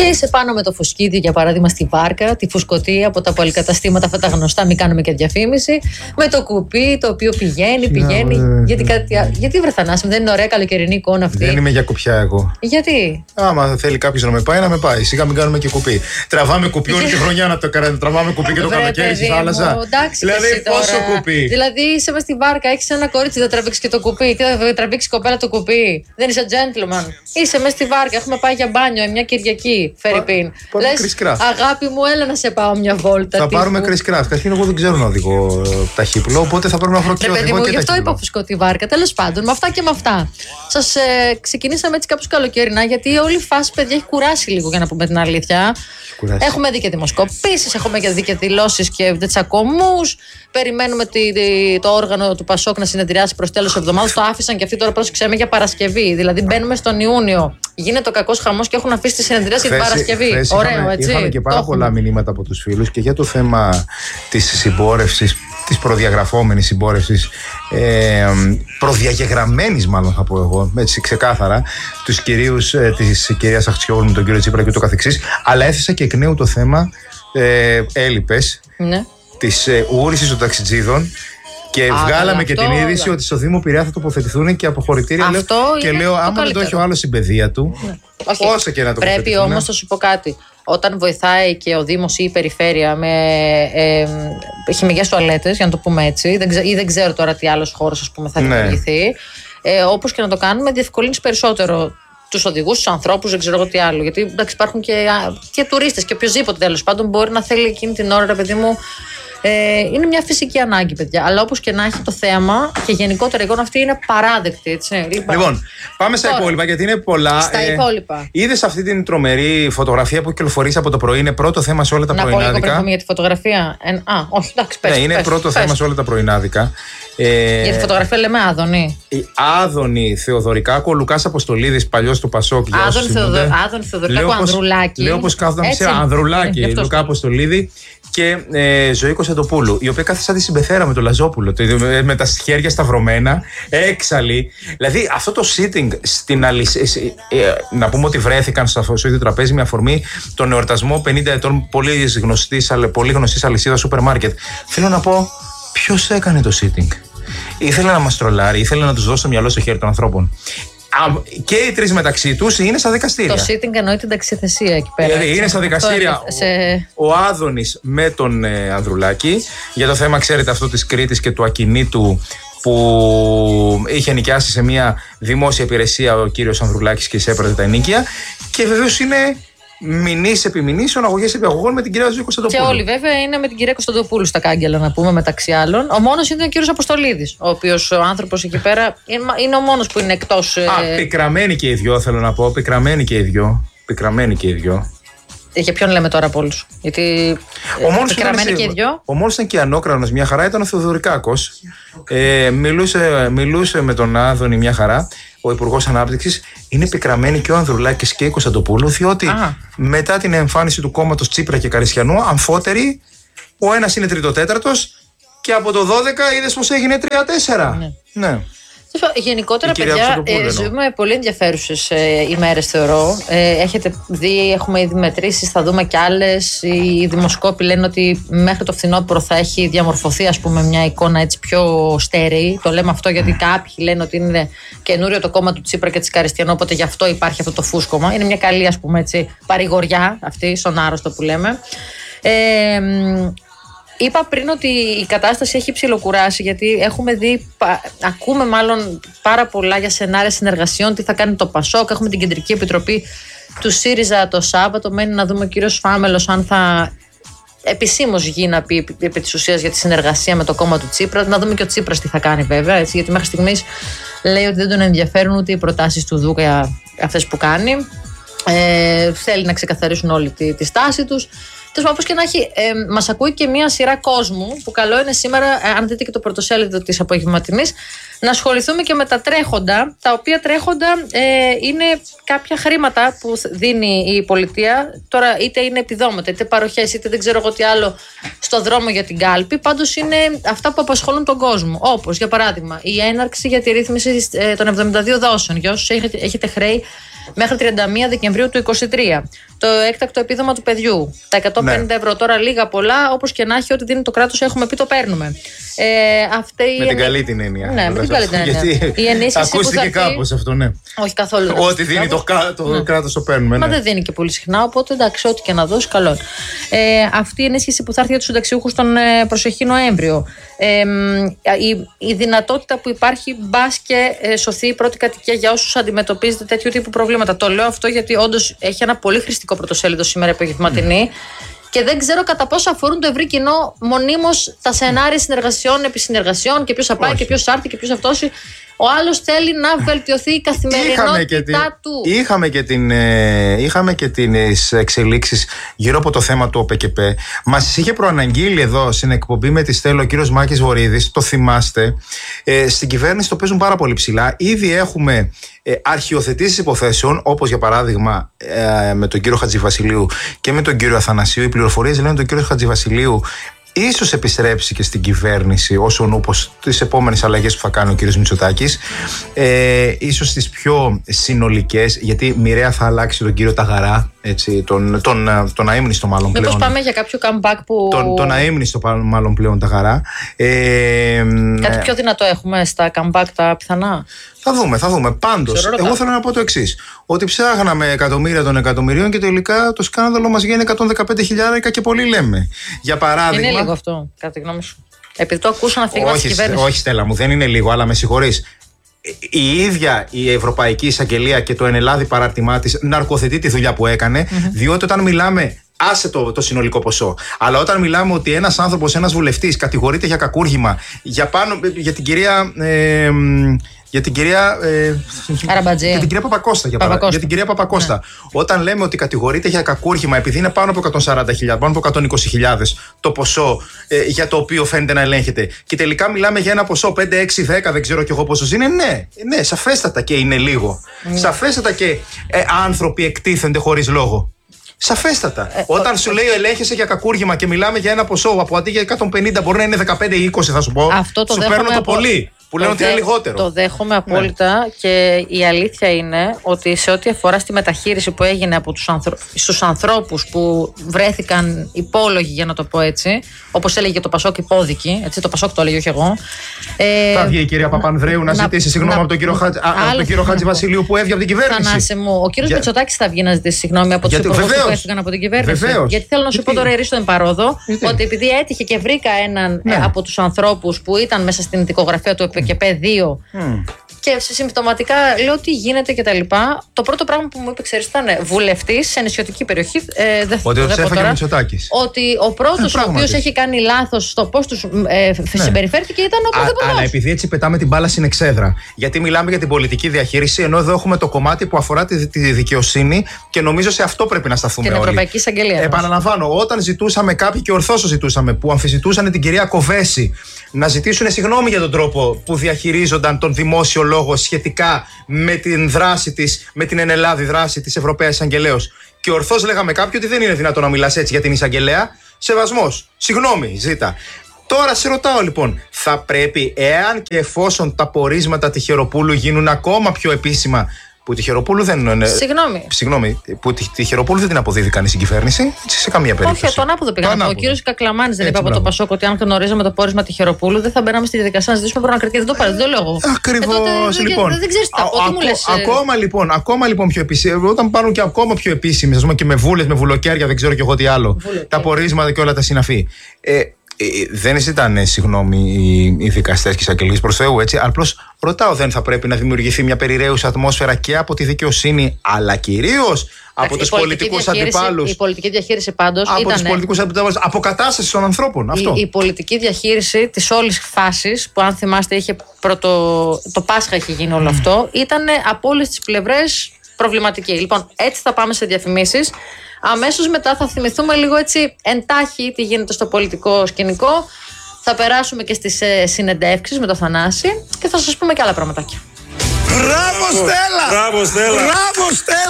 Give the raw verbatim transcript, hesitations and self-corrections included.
είσαι πάνω με το φουσκίδι, για παράδειγμα, στη βάρκα, τη φουσκωτή από τα πολυκαταστήματα, αυτά τα γνωστά, μην κάνουμε και διαφήμιση. Με το κουπί το οποίο πηγαίνει, πηγαίνει. Yeah, γιατί, κάτι, γιατί βρε Θανάση, δεν είναι ωραία καλοκαιρινή εικόνα αυτή? Δεν είμαι για κουπιά εγώ. Γιατί? Άμα θέλει κάποιο να με πάει, να με πάει. Σιγά μην κάνουμε και κουπί. Τραβάμε κουπί όλη τη χρονιά να το κάνουμε. Τραβάμε κουπί και το καλοκαίρι στη θάλασσα. Δηλαδή, πόσο κουπί. Δηλαδή, είσαι με στη βάρκα, έχει ένα κορίτσι, θα τραβήξει και το κουπί. Τι θα τραβήξει η κοπέλα το κουπί? Δεν είσαι gentleman. Είσαι με στη βάρκα, έχουμε πάει για μπάνιο μια Κυριακή. Φερρυπίν. Λες, αγάπη μου, έλα να σε πάω μια βόλτα. Θα τύπου. Πάρουμε Chris Craft. Καταρχήν, εγώ δεν ξέρω να οδηγώ ταχύπλο, οπότε θα πρέπει να βρω και οδηγό και γι' αυτό είπα φουσκωτή βάρκα. Τέλος πάντων, με αυτά και με αυτά. Σας ε, ξεκινήσαμε έτσι κάπως καλοκαιρινά, γιατί όλη η φάση, παιδιά, έχει κουράσει λίγο, για να πούμε την αλήθεια. Έχουμε δει και δημοσκοπήσεις, έχουμε δει και δηλώσεις και τσακωμούς. Περιμένουμε τη, τη, το όργανο του Πασόκ να συνεδριάσει προς τέλος εβδομάδας. Το άφησαν και αυτοί τώρα, πρόσεξε με, για Παρασκευή. Δηλαδή, μπαίνουμε στον Ιούνιο. Γίνεται ο κακός χαμός και έχουν αφήσει τη συνεδρίαση για την Παρασκευή. Χθες Ωραίο, είχαμε, έτσι. Είχαμε και πάρα πολλά μηνύματα από τους φίλους και για το θέμα της συμπόρευσης, της προδιαγραφόμενης συμπόρευσης, ε, προδιαγεγραμμένης μάλλον θα πω εγώ, έτσι ξεκάθαρα, τους κυρίους ε, της κυρίας Αχτσιόγλου με τον κύριο Τσίπρα και ούτω καθεξής, αλλά έθεσα και εκ νέου το θέμα ε, έλειπες, ναι, της ε, ούρησης των ταξιτζίδων. Και Α, βγάλαμε και αυτό, την είδηση ναι. ότι στο Δήμο Πειραιά θα τοποθετηθούν και αποχωρητήρια. Λέω, και λέω, άμα δεν το έχει ο άλλος στην παιδεία του, ναι. όσο και να το πρέπει όμως, θα σου πω κάτι. Όταν βοηθάει και ο Δήμος ή η Περιφέρεια με ε, ε, χημικές τουαλέτες, για να το πούμε έτσι, δεν ξέ, ή δεν ξέρω τώρα τι άλλος χώρος, ας πούμε, θα δημιουργηθεί, ναι. ε, όπως και να το κάνουμε, διευκολύνει περισσότερο τους οδηγούς, τους ανθρώπους, δεν ξέρω εγώ τι άλλο. Γιατί εντάξει, υπάρχουν και, και τουρίστες και οποιοδήποτε τέλος πάντων μπορεί να θέλει εκείνη την ώρα, ρε παιδί μου. Ε, είναι μια φυσική ανάγκη, παιδιά. Αλλά όπως και να έχει το θέμα και γενικότερα η εικόνα αυτή είναι παράδεκτη. Έτσι. Λοιπόν, λοιπόν, πάμε στα τώρα, υπόλοιπα, γιατί είναι πολλά. Στα ε, υπόλοιπα. Είδες αυτή την τρομερή φωτογραφία που κυκλοφορεί από το πρωί? Είναι πρώτο θέμα σε όλα τα να πρωινάδικα. Να πω για τη φωτογραφία. Ε, α, όχι, εντάξει, πες. Ναι, είναι πες, πρώτο πες. θέμα σε όλα τα πρωινάδικα. Ε, για τη φωτογραφία λέμε Άδωνη. Άδωνη Θεοδωρικάκου, ο Λουκάς Αποστολίδης, παλιός του Πασόκ. Άδωνη Θεοδωρικάκου, Ανδρουλάκη. Λέω πως κάθονταν σε Ανδρουλάκη, Λουκά Αποστολίδη και ε, Ζωή Κωνσταντοπούλου, η οποία κάθε σαν τη συμπεθέρα με τον Λαζόπουλο, με τα χέρια σταυρωμένα, έξαλλη. Δηλαδή αυτό το sitting στην αλυσίδα, ε, να πούμε ότι βρέθηκαν στο ίδιο τραπέζι με αφορμή τον εορτασμό πενήντα ετών πολύ γνωστής, πολύ γνωστής αλυσίδα σούπερ μάρκετ. Θέλω να πω, ποιος έκανε το sitting? Ήθελε να μας τρολάρει, ήθελε να τους δώσει το μυαλό στο χέρι των ανθρώπων. Και οι τρεις μεταξύ τους είναι στα δικαστήρια. Το sitting εννοεί την ταξιθεσία εκεί πέρα. Δηλαδή είναι στα δικαστήρια ο, σε... ο Άδωνης με τον ε, Ανδρουλάκη για το θέμα, ξέρετε, αυτό της Κρήτης και του ακινήτου που είχε νοικιάσει σε μια δημόσια υπηρεσία ο κύριος Ανδρουλάκης και εισέπρατε τα ενοίκια. Και βεβαίως είναι μηνύς επί μηνύσεων, αγωγές επί αγωγών με την κυρία Ζωή Κωνσταντοπούλου. Και όλοι βέβαια είναι με την κυρία Κωνσταντοπούλου στα κάγκελα, να πούμε, μεταξύ άλλων. Ο μόνος είναι ο κύριος Αποστολίδης, ο οποίος ο άνθρωπος εκεί πέρα είναι ο μόνος που είναι εκτός. Α, ε... πικραμένοι και οι δυο, θέλω να πω. Πικραμένοι και οι δυο. Πικραμένοι και οι δυο. Για ποιον λέμε τώρα από όλους? Γιατί. Ο μόνος ήταν, ήταν και ανώκρανος μια χαρά, ήταν ο Θεοδωρικάκος. Ε, μιλούσε, μιλούσε με τον Άδωνη μια χαρά. Ο Υπουργός Ανάπτυξης. Είναι πικραμένοι και ο Ανδρουλάκης και η Κωνσταντοπούλου, διότι Α. μετά την εμφάνιση του κόμματος Τσίπρα και Καρισιανού, αμφότεροι, ο ένας είναι τριτοτέταρτος και από το δώδεκα είδες πως έγινε τρία τέσσερα. Ναι. ναι. Γενικότερα, παιδιά, ε, ζούμε πολύ ενδιαφέρουσες ε, ημέρες, θεωρώ. Ε, έχετε δει, έχουμε ήδη μετρήσεις, θα δούμε κι άλλες. Οι δημοσκόποι λένε ότι μέχρι το φθινόπωρο θα έχει διαμορφωθεί, ας πούμε, μια εικόνα έτσι πιο στέρεη. Το λέμε αυτό γιατί κάποιοι λένε ότι είναι καινούριο το κόμμα του Τσίπρα και της Καριστιανού, οπότε γι' αυτό υπάρχει αυτό το φούσκωμα. Είναι μια καλή, ας πούμε, έτσι, παρηγοριά αυτή, στον άρρωστο που λέμε. Ε, Είπα πριν ότι η κατάσταση έχει ψιλοκουράσει, γιατί έχουμε δει, ακούμε μάλλον πάρα πολλά για σενάρια συνεργασιών, τι θα κάνει το Πασόκ. Έχουμε την Κεντρική Επιτροπή του ΣΥΡΙΖΑ το Σάββατο. Μένει να δούμε ο κύριος Φάμελος αν θα επισήμως γίνει να πει επί της ουσίας για τη συνεργασία με το κόμμα του Τσίπρα. Να δούμε και ο Τσίπρας τι θα κάνει, βέβαια. Έτσι, γιατί μέχρι στιγμής λέει ότι δεν τον ενδιαφέρουν ούτε οι προτάσεις του Δούκα, αυτές που κάνει. Ε, θέλει να ξεκαθαρίσουν όλη τη, τη στάση τους. Όπως και να έχει, ε, μας ακούει και μία σειρά κόσμου που καλό είναι σήμερα, ε, αν δείτε και το πρωτοσέλιδο της απογευματινής, να ασχοληθούμε και με τα τρέχοντα, τα οποία τρέχοντα ε, είναι κάποια χρήματα που δίνει η πολιτεία. Τώρα είτε είναι επιδόματα, είτε παροχές, είτε δεν ξέρω εγώ τι άλλο στο δρόμο για την κάλπη. Πάντως είναι αυτά που απασχολούν τον κόσμο. Όπως για παράδειγμα η έναρξη για τη ρύθμιση ε, των εβδομήντα δύο δόσεων. Για όσους έχετε, έχετε χρέη μέχρι τριάντα μία Δεκεμβρίου του είκοσι τρία. Το έκτακτο επίδομα του παιδιού, τα εκατόν πενήντα ναι. ευρώ. Τώρα λίγα πολλά, όπως και να έχει, ό,τι δίνει το κράτος, έχουμε πει το παίρνουμε. Ε, αυτή με η την καλή την έννοια. Ναι, με την καλή την έννοια. Γιατί η ενίσχυση ακούστηκε που θα κάπως αυτό, ναι. Όχι καθόλου. Ό,τι δίνει το, το ναι. κράτος το παίρνουμε. Μα ναι. δεν δίνει και πολύ συχνά, οπότε εντάξει, ό,τι και να δώσει, καλό. Ε, αυτή η ενίσχυση που θα έρθει για τους συνταξιούχους τον ε, προσεχή Νοέμβριο. Ε, η, η δυνατότητα που υπάρχει, μπας και ε, σωθεί η πρώτη κατοικία για όσους αντιμετωπίζετε τέτοιου τύπου προβλήματα. Το λέω αυτό γιατί όντως έχει ένα πολύ χρηστικό πρωτοσέλιδο σήμερα απογευματινή. Mm. Και δεν ξέρω κατά πόσο αφορούν το ευρύ κοινό μονίμως τα σενάρια συνεργασιών επί συνεργασιών και ποιος θα πάει. Όχι. Και ποιος θα έρθει και ποιος θα φτώσει. Ο άλλος θέλει να βελτιωθεί η καθημερινότητά του. Είχαμε και, την, ε, είχαμε και τις εξελίξεις γύρω από το θέμα του ΟΠΕΚΕΠ. Μας είχε προαναγγείλει εδώ στην εκπομπή με τη Στέλλα ο κύριος Μάκης Βορίδης, το θυμάστε. Ε, στην κυβέρνηση το παίζουν πάρα πολύ ψηλά. Ήδη έχουμε ε, αρχιοθετήσεις υποθέσεων, όπως για παράδειγμα ε, με τον κύριο Χατζηβασιλείου και με τον κύριο Αθανασίου. Οι πληροφορίες λένε ότι τον κύριο Χατζηβασιλείου ίσως επιστρέψει και στην κυβέρνηση ως ο νούπος τις επόμενες αλλαγές που θα κάνει ο κ. Μητσοτάκης. Ε, ίσως τις πιο συνολικές, γιατί μοιραία θα αλλάξει τον κύριο Ταγαρά, έτσι, τον, τον, τον αείμνηστο μάλλον πλέον. Μήπως πάμε για κάποιο comeback που... Τον, τον αείμνηστο μάλλον πλέον Ταγαρά. Ε, Κάτι πιο δυνατό έχουμε στα comeback τα πιθανά. Θα δούμε, θα δούμε. Πάντως, εγώ θέλω να πω το εξής. Ότι ψάχναμε εκατομμύρια των εκατομμυρίων και τελικά το σκάνδαλο μας βγαίνει εκατόν δεκαπέντε χιλιάδες και πολύ λέμε. Για παράδειγμα. Είναι λίγο αυτό, κατά τη γνώμη σου? Επειδή το ακούσα να φύγει όχι, κυβέρνηση. Όχι, Στέλλα μου, δεν είναι λίγο, αλλά με συγχωρείς. Η ίδια η Ευρωπαϊκή Εισαγγελία και το Ενελάδη παράρτημά της ναρκοθετεί τη δουλειά που έκανε, mm-hmm. διότι όταν μιλάμε. Άσε το, το συνολικό ποσό. Αλλά όταν μιλάμε ότι ένας άνθρωπος, ένας βουλευτής κατηγορείται για κακούργημα, για, πάνω, για την κυρία. Ε, για την κυρία. Ε, για την κυρία Παπακώστα, για, Παπακώστα. για την κυρία Παπακώστα. Ναι. Όταν λέμε ότι κατηγορείται για κακούργημα, επειδή είναι πάνω από εκατόν σαράντα χιλιάδες, πάνω από εκατόν είκοσι χιλιάδες το ποσό ε, για το οποίο φαίνεται να ελέγχεται, και τελικά μιλάμε για ένα ποσό πέντε, έξι, δέκα, δεν ξέρω κι εγώ πόσο είναι, ναι, ναι, σαφέστατα και είναι λίγο. Mm. Σαφέστατα και ε, άνθρωποι εκτίθενται χωρίς λόγο. Σαφέστατα. Ε, Όταν ο, σου λέει ελέγχεσαι για κακούργημα και μιλάμε για ένα ποσό που αντί για εκατόν πενήντα μπορεί να είναι δεκαπέντε ή είκοσι, θα σου πω. Αυτό το σου παίρνω το απο... πολύ. Που λένε ότι είναι λιγότερο. Το δέχομαι απόλυτα, ναι. Και η αλήθεια είναι ότι σε ό,τι αφορά στη μεταχείριση που έγινε από τους ανθρω... στους ανθρώπους που βρέθηκαν υπόλογοι, για να το πω έτσι, όπως έλεγε το Πασόκ υπόδικοι, έτσι, το Πασόκ το έλεγε, όχι εγώ. Ε, θα βγει η κυρία Παπανδρέου να, να ζητήσει συγγνώμη να, από τον κύριο, Χατζ... άλλο... κύριο Χατζηβασιλείου που έβγαινε από την κυβέρνηση. Θανάσε μου, ο κύριος Μητσοτάκης θα βγει να ζητήσει συγγνώμη από τους υπουργούς που έφυγαν από την κυβέρνηση. Βεβαίως. Γιατί θέλω να σου πω τώρα ερίστο εμπαρόδο, ότι επειδή έτυχε και βρήκα έναν ναι. από τους ανθρώπους που ήταν μέσα στην δικογραφία του ΟΠΕΚΕΠ δύο. Mm. Και συμπτωματικά λέω τι γίνεται και τα λοιπά. Το πρώτο πράγμα που μου είπε, ξέρεις, ήταν βουλευτής σε νησιωτική περιοχή. Ε, δε, ότι ο Τσέφα και Μητσοτάκης. Ότι ο πρώτος ε, ο οποίος έχει κάνει λάθος στο πώς τους ε, ναι. συμπεριφέρθηκε ήταν ο Πρωθυπουργός. Αλλά επειδή έτσι πετάμε την μπάλα στην εξέδρα. Γιατί μιλάμε για την πολιτική διαχείριση, ενώ εδώ έχουμε το κομμάτι που αφορά τη, τη δικαιοσύνη και νομίζω σε αυτό πρέπει να σταθούμε και όλοι. Την Ευρωπαϊκή Εισαγγελία. Επαναλαμβάνω, όταν ζητούσαμε κάποιοι και ορθώς ζητούσαμε, που αμφισβητούσαν την κυρία Κοβέση να ζητήσουν συγγνώμη για τον τρόπο που διαχειρίζονταν τον δημόσιο λόγο σχετικά με την δράση της, με την ενελάδη δράση της Ευρωπαίας Εισαγγελέως. Και ορθώς λέγαμε κάποιοι ότι δεν είναι δυνατόν να μιλάς έτσι για την Εισαγγελέα. Σεβασμός. Συγγνώμη, ζήτα. Τώρα σε ρωτάω λοιπόν, θα πρέπει, εάν και εφόσον τα πορίσματα Τυχεροπούλου γίνουν ακόμα πιο επίσημα, που Τυχεροπούλου δεν είναι. Συγγνώμη. Συγγνώμη, που Τυχεροπούλου δεν την αποδίδει κανείς στην κυβέρνηση, σε καμία περίπτωση. Όχι, το ανάποδο πήγα. Ο κύριος Κακλαμάνης δεν είπε από το Πασόκ ότι αν γνωρίζαμε το πόρισμα Τυχεροπούλου δεν θα μπαίναμε στη διαδικασία να ζητήσουμε προνακριτική. Δεν το πάρε, δεν το λέω εγώ. Ακριβώς. Ε, λοιπόν. Δεν, δεν ξέρεις τα πω, τι μου λες. Ακόμα λοιπόν, ακόμα λοιπόν πιο επίσημη, όταν πάρουν και ακόμα πιο επίσημες, ας πούμε και με βούλες, με βουλοκαίρια, δεν ξέρω κι εγώ τι άλλο, τα πορίσματα και όλα τα συναφή. Ε, δεν ζητάνε συγγνώμη οι, οι δικαστές και οι εισαγγελίες προς Θεού, έτσι. Απλώς ρωτάω, δεν θα πρέπει να δημιουργηθεί μια περιραίουσα ατμόσφαιρα και από τη δικαιοσύνη, αλλά κυρίως από τους πολιτικούς αντιπάλους. Η πολιτική διαχείριση πάντως από ήταν. τους πολιτικούς αντιπάλους, αποκατάσταση των ανθρώπων. Αυτό. Η, η πολιτική διαχείριση της όλης φάσης, που αν θυμάστε είχε πρωτο, το Πάσχα είχε γίνει όλο αυτό, ήταν από όλες τις πλευρές προβληματική. Λοιπόν, έτσι θα πάμε σε διαφημίσεις. Αμέσως μετά θα θυμηθούμε λίγο έτσι εντάχει τι γίνεται στο πολιτικό σκηνικό. Θα περάσουμε και στις ε, συνεντεύξεις με το Θανάση και θα σας πούμε και άλλα πραγματάκια. Μπράβο Στέλλα! Μπράβο Στέλλα! Μπράβο Στέλλα!